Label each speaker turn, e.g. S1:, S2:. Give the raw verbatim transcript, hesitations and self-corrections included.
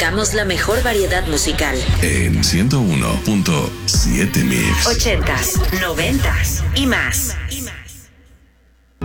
S1: buscamos la mejor variedad musical.
S2: En ciento uno punto siete Mix.
S1: Ochentas, noventas y más.